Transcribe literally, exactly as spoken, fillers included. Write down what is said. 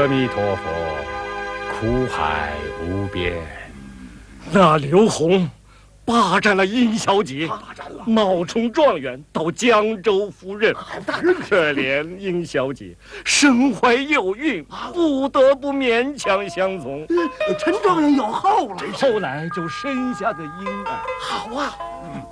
弥陀佛，苦海无边。 那刘洪霸占了殷小姐，冒充状元到江州赴任，可怜殷小姐身怀幼孕，不得不勉强相从。 陈状元有后了， 后来就生下个婴儿。 好啊，